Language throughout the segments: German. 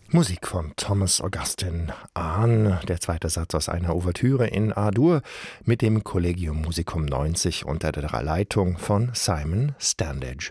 Musik von Thomas Augustin Ahn, der zweite Satz aus einer Ouvertüre in A-Dur mit dem Collegium Musicum 90 unter der Leitung von Simon Standage.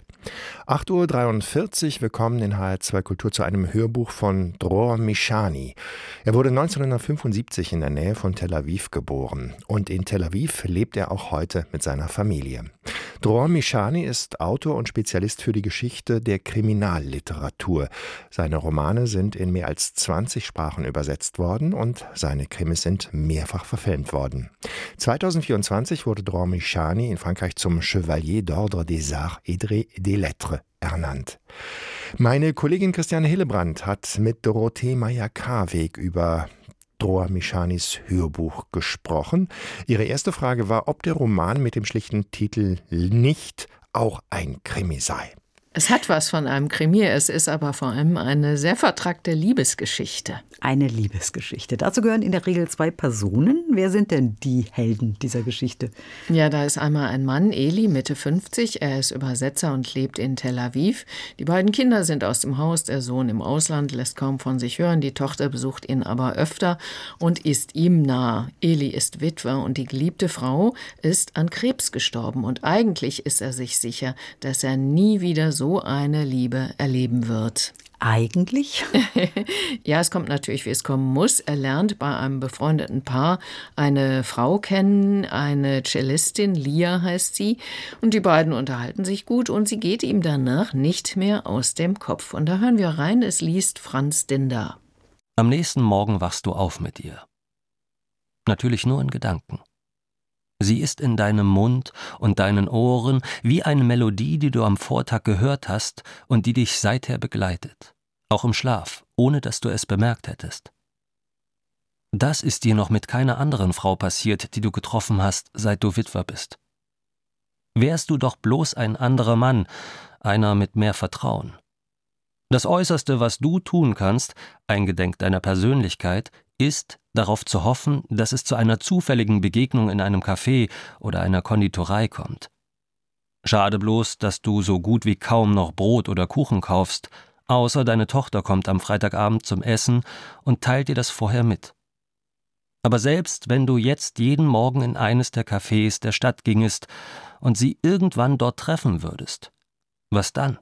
8:43 Uhr, willkommen in HR2 Kultur zu einem Hörbuch von Dror Mishani. Er wurde 1975 in der Nähe von Tel Aviv geboren und in Tel Aviv lebt er auch heute mit seiner Familie. Dror Mishani ist Autor und Spezialist für die Geschichte der Kriminalliteratur. Seine Romane sind in mehr als 20 Sprachen übersetzt worden und seine Krimis sind mehrfach verfilmt worden. 2024 wurde Dror Mishani in Frankreich zum Chevalier d'Ordre des Arts et des Lettres ernannt. Meine Kollegin Christiane Hillebrand hat mit Dorothee Meyer-Karweg über Dror Mishanis Hörbuch gesprochen. Ihre erste Frage war, ob der Roman mit dem schlichten Titel nicht auch ein Krimi sei. Es hat was von einem Krimi, es ist aber vor allem eine sehr vertrackte Liebesgeschichte. Eine Liebesgeschichte. Dazu gehören in der Regel zwei Personen. Wer sind denn die Helden dieser Geschichte? Ja, da ist einmal ein Mann, Eli, Mitte 50. Er ist Übersetzer und lebt in Tel Aviv. Die beiden Kinder sind aus dem Haus, der Sohn im Ausland, lässt kaum von sich hören. Die Tochter besucht ihn aber öfter und ist ihm nah. Eli ist Witwer und die geliebte Frau ist an Krebs gestorben. Und eigentlich ist er sich sicher, dass er nie wieder so eine Liebe erleben wird. Eigentlich? Ja, es kommt natürlich, wie es kommen muss. Er lernt bei einem befreundeten Paar eine Frau kennen, eine Cellistin, Lia heißt sie. Und die beiden unterhalten sich gut und sie geht ihm danach nicht mehr aus dem Kopf. Und da hören wir rein, es liest Franz Dinder. Am nächsten Morgen wachst du auf mit ihr. Natürlich nur in Gedanken. Sie ist in deinem Mund und deinen Ohren wie eine Melodie, die du am Vortag gehört hast und die dich seither begleitet, auch im Schlaf, ohne dass du es bemerkt hättest. Das ist dir noch mit keiner anderen Frau passiert, die du getroffen hast, seit du Witwer bist. Wärst du doch bloß ein anderer Mann, einer mit mehr Vertrauen. Das Äußerste, was du tun kannst, eingedenk deiner Persönlichkeit, ist, darauf zu hoffen, dass es zu einer zufälligen Begegnung in einem Café oder einer Konditorei kommt. Schade bloß, dass du so gut wie kaum noch Brot oder Kuchen kaufst, außer deine Tochter kommt am Freitagabend zum Essen und teilt dir das vorher mit. Aber selbst wenn du jetzt jeden Morgen in eines der Cafés der Stadt gingest und sie irgendwann dort treffen würdest, was dann?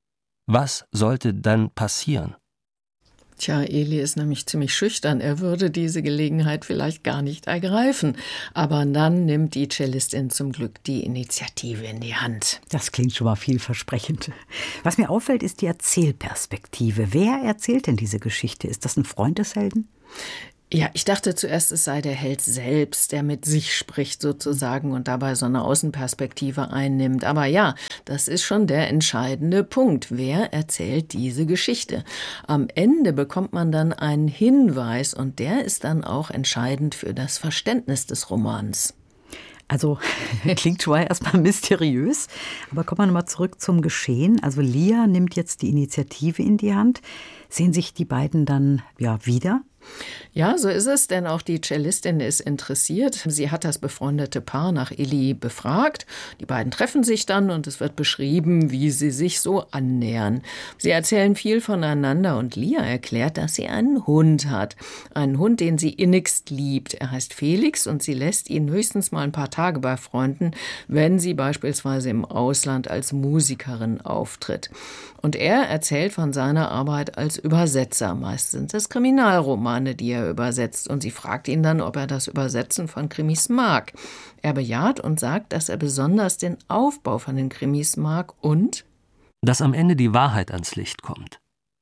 Was sollte dann passieren? Tja, Eli ist nämlich ziemlich schüchtern. Er würde diese Gelegenheit vielleicht gar nicht ergreifen. Aber dann nimmt die Cellistin zum Glück die Initiative in die Hand. Das klingt schon mal vielversprechend. Was mir auffällt, ist die Erzählperspektive. Wer erzählt denn diese Geschichte? Ist das ein Freund des Helden? Ja, ich dachte zuerst, es sei der Held selbst, der mit sich spricht sozusagen und dabei so eine Außenperspektive einnimmt. Aber ja, das ist schon der entscheidende Punkt. Wer erzählt diese Geschichte? Am Ende bekommt man dann einen Hinweis und der ist dann auch entscheidend für das Verständnis des Romans. Also klingt schon mal erstmal mysteriös, aber kommen wir nochmal zurück zum Geschehen. Also Lia nimmt jetzt die Initiative in die Hand. Sehen sich die beiden dann wieder? Ja, so ist es, denn auch die Cellistin ist interessiert. Sie hat das befreundete Paar nach Eli befragt. Die beiden treffen sich dann und es wird beschrieben, wie sie sich so annähern. Sie erzählen viel voneinander und Lia erklärt, dass sie einen Hund hat. Einen Hund, den sie innigst liebt. Er heißt Felix und sie lässt ihn höchstens mal ein paar Tage bei Freunden, wenn sie beispielsweise im Ausland als Musikerin auftritt. Und er erzählt von seiner Arbeit als Übersetzer. Meist sind es Kriminalromane, die er übersetzt. Und sie fragt ihn dann, ob er das Übersetzen von Krimis mag. Er bejaht und sagt, dass er besonders den Aufbau von den Krimis mag und dass am Ende die Wahrheit ans Licht kommt.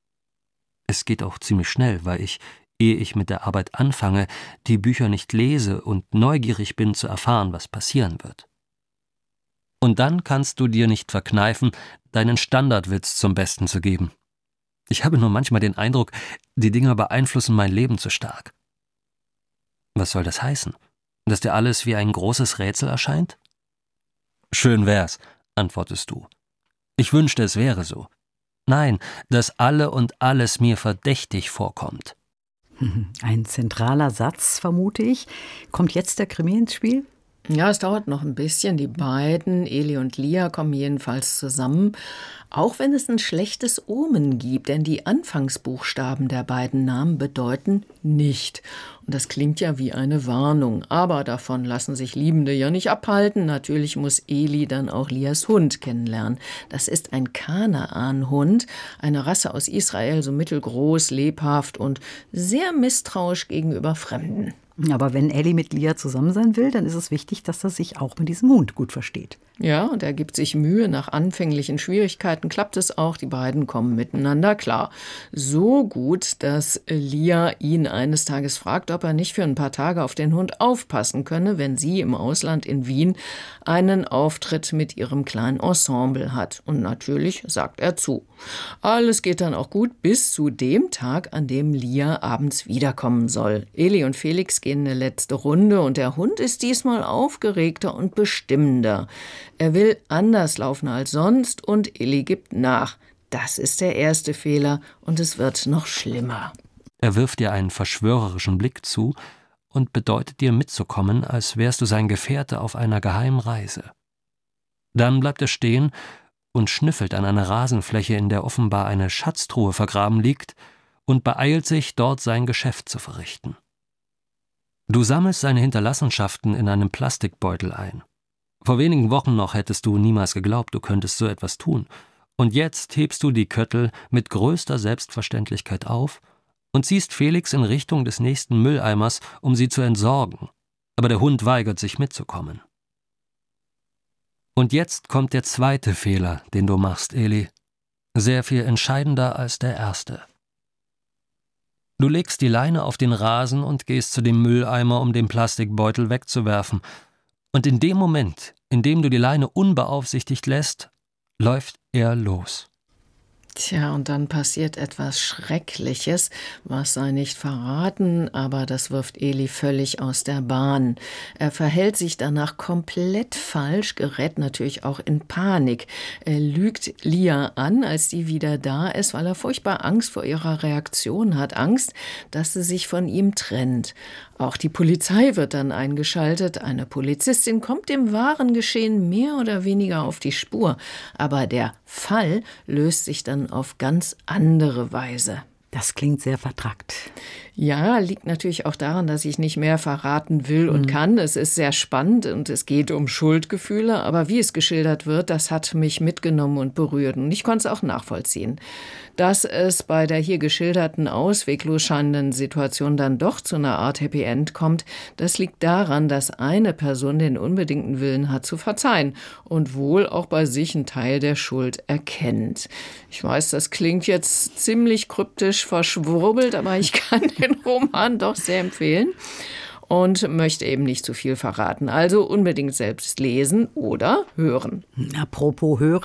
Es geht auch ziemlich schnell, weil ich, ehe ich mit der Arbeit anfange, die Bücher nicht lese und neugierig bin zu erfahren, was passieren wird. Und dann kannst du dir nicht verkneifen, deinen Standardwitz zum Besten zu geben. Ich habe nur manchmal den Eindruck, die Dinger beeinflussen mein Leben zu stark. Was soll das heißen? Dass dir alles wie ein großes Rätsel erscheint? Schön wär's, antwortest du. Ich wünschte, es wäre so. Nein, dass alle und alles mir verdächtig vorkommt. Ein zentraler Satz, vermute ich. Kommt jetzt der Krimi ins Spiel? Ja, es dauert noch ein bisschen. Die beiden, Eli und Lia, kommen jedenfalls zusammen. Auch wenn es ein schlechtes Omen gibt, denn die Anfangsbuchstaben der beiden Namen bedeuten nicht. Und das klingt ja wie eine Warnung. Aber davon lassen sich Liebende ja nicht abhalten. Natürlich muss Eli dann auch Lias Hund kennenlernen. Das ist ein Kanaan-Hund, eine Rasse aus Israel, so mittelgroß, lebhaft und sehr misstrauisch gegenüber Fremden. Aber wenn Ellie mit Lia zusammen sein will, dann ist es wichtig, dass er sich auch mit diesem Hund gut versteht. Ja, und er gibt sich Mühe. Nach anfänglichen Schwierigkeiten klappt es auch. Die beiden kommen miteinander klar. So gut, dass Lia ihn eines Tages fragt, ob er nicht für ein paar Tage auf den Hund aufpassen könne, wenn sie im Ausland in Wien einen Auftritt mit ihrem kleinen Ensemble hat. Und natürlich sagt er zu. Alles geht dann auch gut bis zu dem Tag, an dem Lia abends wiederkommen soll. Eli und Felix gehen eine letzte Runde und der Hund ist diesmal aufgeregter und bestimmender. Er will anders laufen als sonst und Eli gibt nach. Das ist der erste Fehler und es wird noch schlimmer. Er wirft dir einen verschwörerischen Blick zu und bedeutet dir mitzukommen, als wärst du sein Gefährte auf einer geheimen Reise. Dann bleibt er stehen und schnüffelt an einer Rasenfläche, in der offenbar eine Schatztruhe vergraben liegt, und beeilt sich, dort sein Geschäft zu verrichten. Du sammelst seine Hinterlassenschaften in einem Plastikbeutel ein. Vor wenigen Wochen noch hättest du niemals geglaubt, du könntest so etwas tun. Und jetzt hebst du die Köttel mit größter Selbstverständlichkeit auf und ziehst Felix in Richtung des nächsten Mülleimers, um sie zu entsorgen. Aber der Hund weigert sich mitzukommen. Und jetzt kommt der zweite Fehler, den du machst, Eli. Sehr viel entscheidender als der erste. Du legst die Leine auf den Rasen und gehst zu dem Mülleimer, um den Plastikbeutel wegzuwerfen. Und in dem Moment, in dem du die Leine unbeaufsichtigt lässt, läuft er los. Tja, und dann passiert etwas Schreckliches, was sei nicht verraten, aber das wirft Eli völlig aus der Bahn. Er verhält sich danach komplett falsch, gerät natürlich auch in Panik. Er lügt Lia an, als die wieder da ist, weil er furchtbar Angst vor ihrer Reaktion hat, Angst, dass sie sich von ihm trennt. Auch die Polizei wird dann eingeschaltet. Eine Polizistin kommt dem wahren Geschehen mehr oder weniger auf die Spur. Aber der Fall löst sich dann auf ganz andere Weise. Das klingt sehr vertrackt. Ja, liegt natürlich auch daran, dass ich nicht mehr verraten will und kann. Es ist sehr spannend und es geht um Schuldgefühle. Aber wie es geschildert wird, das hat mich mitgenommen und berührt. Und ich konnte es auch nachvollziehen. Dass es bei der hier geschilderten ausweglos scheinenden Situation dann doch zu einer Art Happy End kommt, das liegt daran, dass eine Person den unbedingten Willen hat zu verzeihen und wohl auch bei sich einen Teil der Schuld erkennt. Ich weiß, das klingt jetzt ziemlich kryptisch verschwurbelt, aber ich kann den Roman doch sehr empfehlen und möchte eben nicht zu viel verraten. Also unbedingt selbst lesen oder hören. Apropos hören.